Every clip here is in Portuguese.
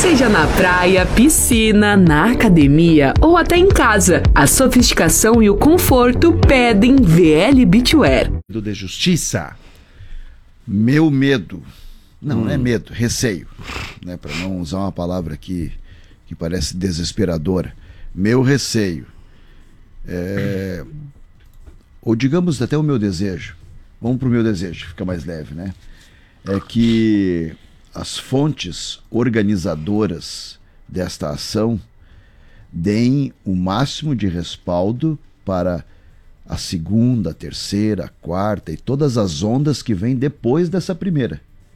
Seja na praia, piscina, na academia ou até em casa, a sofisticação e o conforto pedem VL Beachwear. De justiça, meu medo, não é medo, receio, né, para não usar uma palavra que parece desesperadora, meu receio, ou digamos até o meu desejo, vamos para o meu desejo, fica mais leve, né, é que as fontes organizadoras desta ação deem o máximo de respaldo para a segunda, a terceira, a quarta e todas as ondas que vêm depois dessa primeira.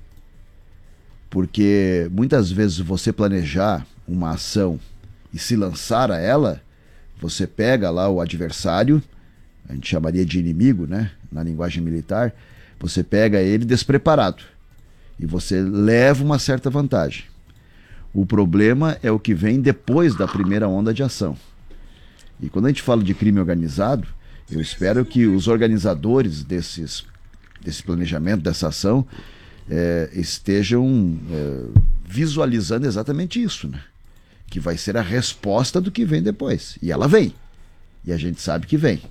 Porque muitas vezes você planejar uma ação e se lançar a ela, você pega lá o adversário, a gente chamaria de inimigo, né, na linguagem militar, você pega ele despreparado e você leva uma certa vantagem. O problema é o que vem depois da primeira onda de ação. E quando a gente fala de crime organizado, eu espero que os organizadores desse planejamento, dessa ação, estejam visualizando exatamente isso, né? Que vai ser a resposta do que vem depois. E ela vem. E a gente sabe que vem.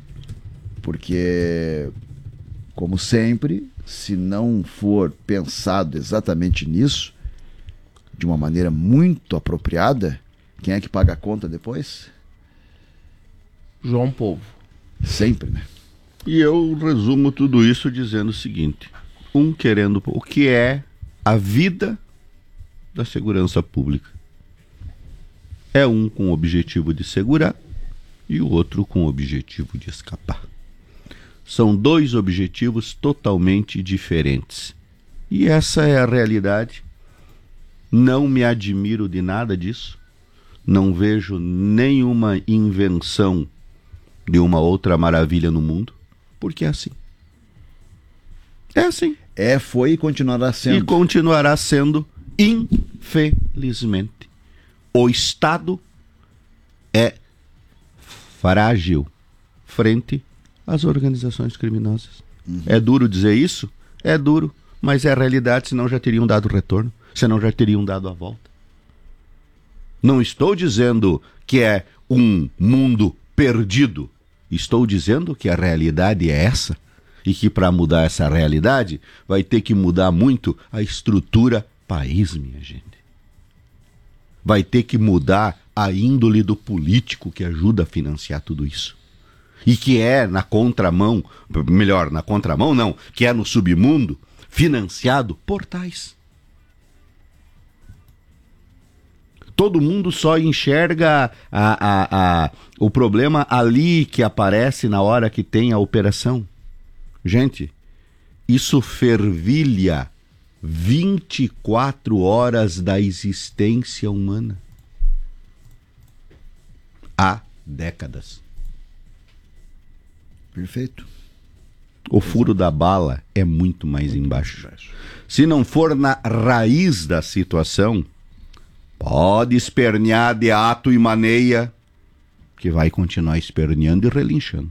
Porque, como sempre, se não for pensado exatamente nisso, de uma maneira muito apropriada, quem é que paga a conta depois? João Povo. Sempre, né? E eu resumo tudo isso dizendo o seguinte: querendo o que é a vida da segurança pública. É um com o objetivo de segurar e o outro com o objetivo de escapar. São dois objetivos totalmente diferentes. E essa é a realidade. Não me admiro de nada disso. Não vejo nenhuma invenção de uma outra maravilha no mundo, porque é assim. É assim. Foi e continuará sendo. E continuará sendo, infelizmente. O Estado é frágil frente às organizações criminosas. É duro dizer isso? É duro, mas é a realidade, senão já teriam dado retorno, senão já teriam dado a volta. Não estou dizendo que é um mundo perdido. Estou dizendo que a realidade é essa e que para mudar essa realidade vai ter que mudar muito a estrutura país, minha gente. Vai ter que mudar a índole do político que ajuda a financiar tudo isso. E que é na contramão, melhor, na contramão não, que é no submundo, financiado por tais. Todo mundo só enxerga o problema ali que aparece na hora que tem a operação. Gente, isso fervilha 24 horas da existência humana. Há décadas. Perfeito. O furo da bala é muito mais embaixo. Se não for na raiz da situação, pode espernear de ato e maneira que vai continuar esperneando e relinchando.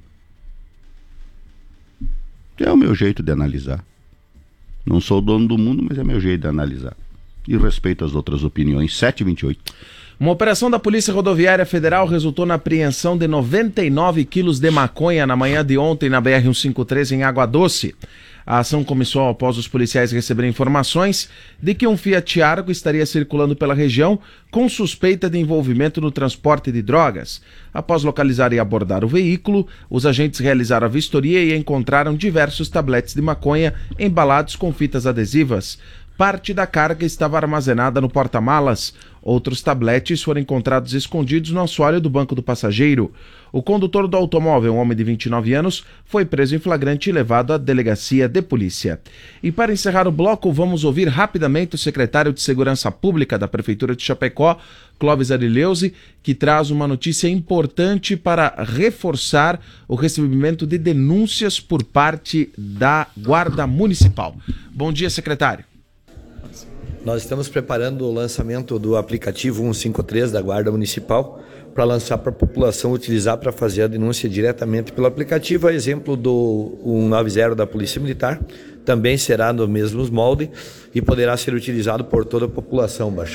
É o meu jeito de analisar. Não sou dono do mundo, mas é meu jeito de analisar. E respeito as outras opiniões. 7h28. Uma operação da Polícia Rodoviária Federal resultou na apreensão de 99 quilos de maconha na manhã de ontem na BR-153 em Água Doce. A ação começou após os policiais receberem informações de que um Fiat Argo estaria circulando pela região com suspeita de envolvimento no transporte de drogas. Após localizar e abordar o veículo, os agentes realizaram a vistoria e encontraram diversos tabletes de maconha embalados com fitas adesivas. Parte da carga estava armazenada no porta-malas. Outros tabletes foram encontrados escondidos no assoalho do banco do passageiro. O condutor do automóvel, um homem de 29 anos, foi preso em flagrante e levado à delegacia de polícia. E para encerrar o bloco, vamos ouvir rapidamente o secretário de Segurança Pública da Prefeitura de Chapecó, Clóvis Arileuzi, que traz uma notícia importante para reforçar o recebimento de denúncias por parte da Guarda Municipal. Bom dia, secretário. Nós estamos preparando o lançamento do aplicativo 153 da Guarda Municipal para lançar para a população utilizar para fazer a denúncia diretamente pelo aplicativo. A exemplo do 190 da Polícia Militar, também será no mesmo molde e poderá ser utilizado por toda a população.